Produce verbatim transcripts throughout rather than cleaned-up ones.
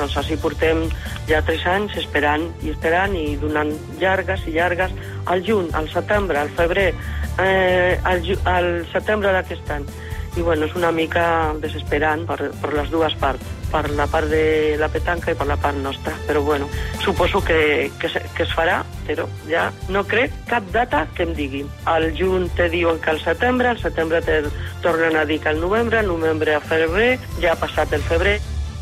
Doncs així portem ja tres anys esperant i esperant i donant llargues i llargues al juny, al setembre, al febrer, eh, al, al setembre d'aquest any. I bueno, és una mica desesperant per, per les dues parts, per la part de la petanca i per la part nostra. Però bueno, suposo que, que, que es farà, però ja no crec cap data que em diguin. Al juny te diuen que al setembre, al setembre te tornen a dir que al novembre, al novembre a febrer, ja ha passat el febrer.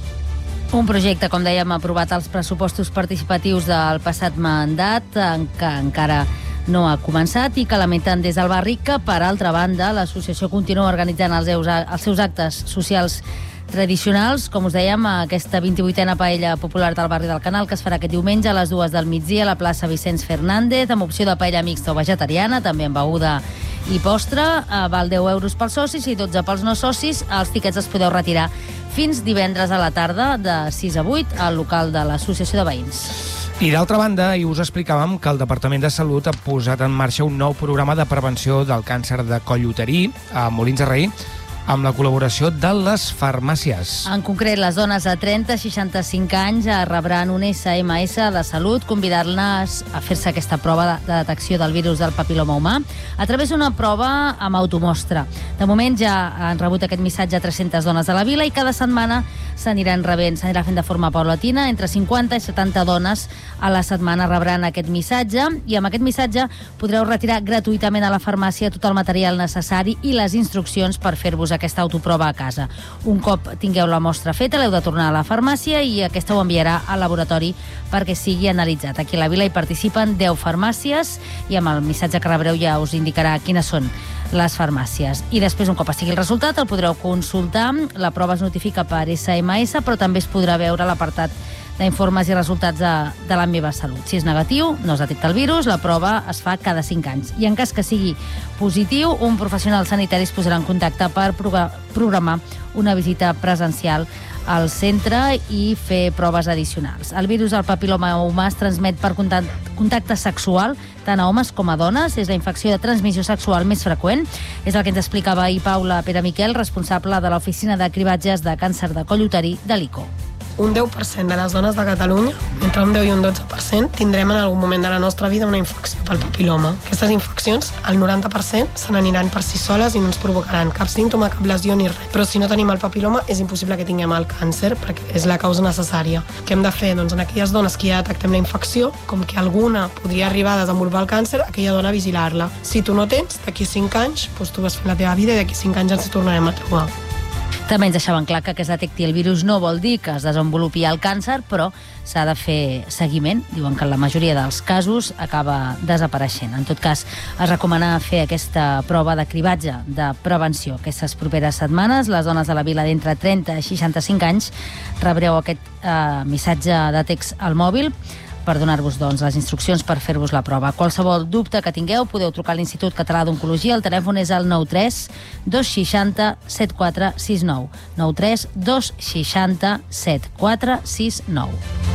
Un projecte, com dèiem, aprovat als pressupostos participatius del passat mandat, en que encara no ha començat i que lamenten des del barri que, per altra banda, l'associació continua organitzant els seus, els seus actes socials tradicionals, com us dèiem, aquesta vint-i-vuitena paella popular del barri del Canal, que es farà aquest diumenge a les dues del migdia a la plaça Vicenç Fernández, amb opció de paella mixta o vegetariana, també amb beguda i postre. Val deu euros pels socis i dotze pels no socis. Els tiquets els podeu retirar fins divendres a la tarda de sis a vuit al local de l'Associació de Veïns. I d'altra banda, ahir us explicàvem que el Departament de Salut ha posat en marxa un nou programa de prevenció del càncer de coll uterí a Molins de Rei, amb la col·laboració de les farmàcies. En concret, les dones de trenta a seixanta-cinc anys rebran un esse eme esse de salut, convidant-les a fer-se aquesta prova de detecció del virus del papiloma humà a través d'una prova amb automostra. De moment ja han rebut aquest missatge a tres-centes dones de la vila i cada setmana s'aniran rebent, s'anirà fent de forma paulatina. Entre cinquanta i setanta dones a la setmana rebran aquest missatge i amb aquest missatge podreu retirar gratuïtament a la farmàcia tot el material necessari i les instruccions per fer-vos aquesta autoprova a casa. Un cop tingueu la mostra feta, l'heu de tornar a la farmàcia i aquesta ho enviarà al laboratori perquè sigui analitzat. Aquí a la vila hi participen deu farmàcies i amb el missatge que rebreu ja us indicarà quines són les farmàcies. I després, un cop estigui el resultat, el podreu consultar. La prova es notifica per esse eme esse, però també es podrà veure l'apartat d'informes i resultats de, de la meva salut. Si és negatiu, no es detecta el virus, la prova es fa cada cinc anys. I en cas que sigui positiu, un professional sanitari es posarà en contacte per programar una visita presencial al centre i fer proves addicionals. El virus del papiloma humà es transmet per contacte sexual, tant a homes com a dones. És la infecció de transmissió sexual més freqüent. És el que ens explicava ahir Paula Pere Miquel, responsable de l'Oficina de Cribatges de Càncer de Coll Uterí de l'I C O. Un deu per cent de les dones de Catalunya, entre un deu i un dotze per cent, tindrem en algun moment de la nostra vida una infecció pel papiloma. Aquestes infeccions, el noranta per cent, se n'aniran per si soles i no ens provocaran cap símptoma, cap lesió ni res. Però si no tenim el papiloma, és impossible que tinguem el càncer, perquè és la causa necessària. Què hem de fer? Doncs en aquelles dones que ja detectem la infecció, com que alguna podria arribar a desenvolupar el càncer, aquella dona vigilar-la. Si tu no tens, d'aquí cinc anys, doncs tu vas fent la teva vida i d'aquí cinc anys ens tornarem a trobar. També ens deixaven clar que que es detecti el virus no vol dir que es desenvolupi el càncer, però s'ha de fer seguiment. Diuen que en la majoria dels casos acaba desapareixent. En tot cas, es recomana fer aquesta prova de cribatge de prevenció. Aquestes properes setmanes, les dones de la vila d'entre trenta i seixanta-cinc anys rebreu aquest eh, missatge de text al mòbil per donar-vos doncs, les instruccions per fer-vos la prova. Qualsevol dubte que tingueu podeu trucar a l'Institut Català d'Oncologia. El telèfon és el nou tres dos seixanta set quatre sis nou. nou tres dos seixanta set quatre sis nou.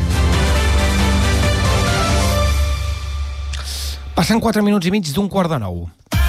Passen quatre minuts i mig d'un quart de nou.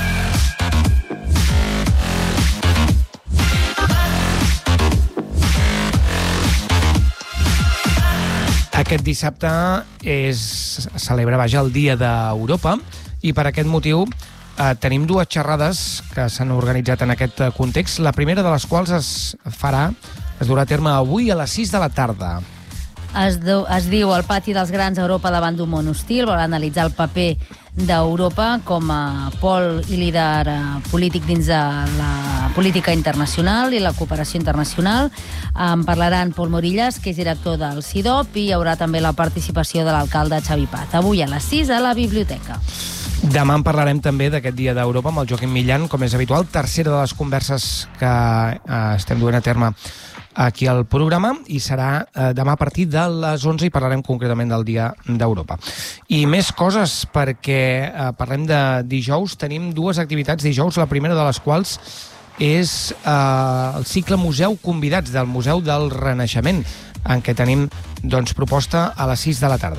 Aquest dissabte es celebra, vaja, el Dia d'Europa i per aquest motiu eh, tenim dues xerrades que s'han organitzat en aquest context, la primera de les quals es farà, es durà a terme avui a les sis de la tarda. Es, do, es diu El pati dels grans a Europa davant d'un món hostil. Vol analitzar el paper d'Europa com a pol i líder polític dins de la política internacional i la cooperació internacional. En parlaran Pol Morillas, que és director del CIDOP, i hi haurà també la participació de l'alcalde Xavi Paz. Avui a les sis a la biblioteca. Demà en parlarem també d'aquest Dia d'Europa amb el Joaquim Millan, com és habitual, tercera de les converses que eh, estem duent a terme aquí al programa, i serà eh, demà a partir de les onze i parlarem concretament del Dia d'Europa. I més coses, perquè eh, parlem de dijous, tenim dues activitats dijous, la primera de les quals és eh, el cicle Museu Convidats del Museu del Renaixement, en què tenim doncs, proposta a les sis de la tarda.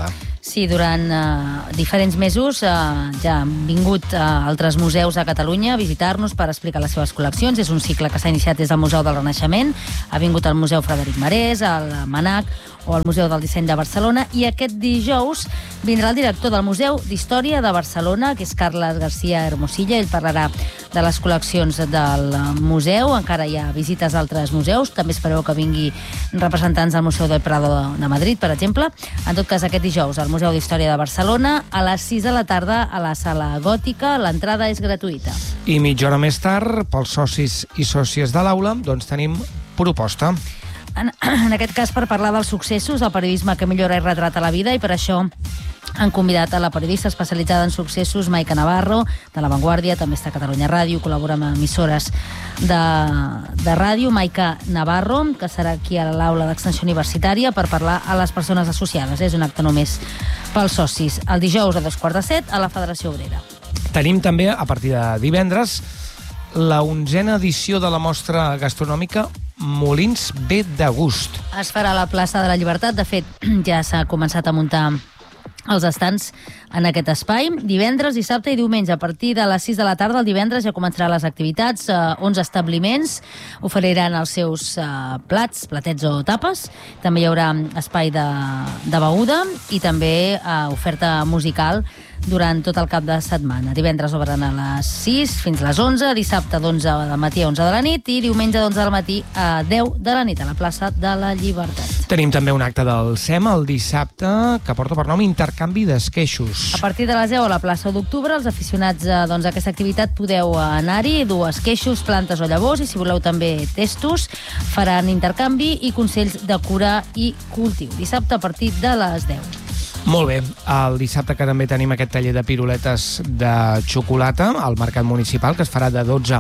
Sí, durant uh, diferents mesos uh, ja han vingut uh, altres museus a Catalunya a visitar-nos per explicar les seves col·leccions. És un cicle que s'ha iniciat des del Museu del Renaixement. Ha vingut al Museu Frederic Marès, al Manac o al Museu del Disseny de Barcelona, i aquest dijous vindrà el director del Museu d'Història de Barcelona, que és Carles García Hermosilla. Ell parlarà de les col·leccions del museu. Encara hi ha visites a altres museus. També espereu que vingui representants del Museu del Prado de Madrid, per exemple. En tot cas, aquest dijous al Museu d'Història de Barcelona a les sis de la tarda a la Sala Gòtica. L'entrada és gratuïta. I mitja hora més tard, pels socis i sòcies de l'aula, doncs tenim proposta. En, en aquest cas, per parlar dels successos, el periodisme que millora i retrata la vida, i per això han convidat a la periodista especialitzada en successos, Maica Navarro, de La Vanguardia, també està a Catalunya Ràdio, col·labora amb emissores de, de ràdio. Maica Navarro, que serà aquí a l'aula d'Extensió Universitària per parlar a les persones associades. És un acte només pels socis. El dijous a dos quarts de set a la Federació Obrera. Tenim també, a partir de divendres, la onzena edició de la mostra gastronòmica Molins ve de gust. Es farà a la plaça de la Llibertat. De fet, ja s'ha començat a muntar els estants en aquest espai. Divendres, dissabte i diumenge, a partir de les sis de la tarda, el divendres ja començaran les activitats. Eh, onze establiments oferiran els seus eh, plats, platets o tapes. També hi haurà espai de, de beguda i també eh, oferta musical durant tot el cap de setmana. Divendres obren a les sis fins a les onze, dissabte d'onze del matí a onze de la nit i diumenge d'onze del matí a deu de la nit a la plaça de la Llibertat. Tenim també un acte del S E M el dissabte que porta per nom Intercanvi d'Esqueixos. A partir de les deu a la plaça d'Octubre, els aficionats a, doncs, a aquesta activitat podeu anar-hi, dur esqueixos, plantes o llavors, i si voleu també testos, faran intercanvi i consells de cura i cultiu. Dissabte a partir de les deu. Molt bé, el dissabte que també tenim aquest taller de piruletes de xocolata al Mercat Municipal, que es farà de dotze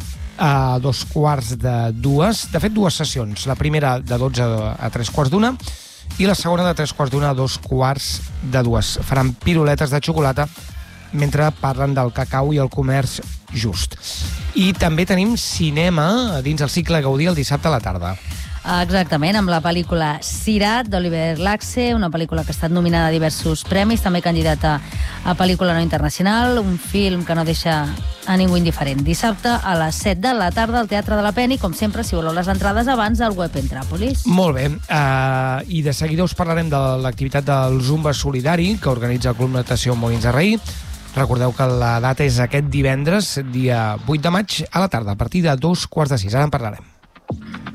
a dos quarts de dues. De fet, dues sessions. La primera de dotze a tres quarts d'una i la segona de tres quarts d'una a dos quarts de dues. Faran piruletes de xocolata mentre parlen del cacau i el comerç just. I també tenim cinema dins el cicle Gaudí el dissabte a la tarda. Exactament, amb la pel·lícula Sirat, d'Oliver Laxe, una pel·lícula que ha estat nominada a diversos premis, també candidata a pel·lícula no internacional, un film que no deixa a ningú indiferent. Dissabte a les set de la tarda al Teatre de la Peni, com sempre, si voleu les entrades abans al web Entràpolis. Molt bé, uh, i de seguida us parlarem de l'activitat del Zumba Solidari que organitza el Club Natació Molins de Rei. Recordeu que la data és aquest divendres, dia vuit de maig, a la tarda, a partir de dos quarts de sis. Ara en parlarem.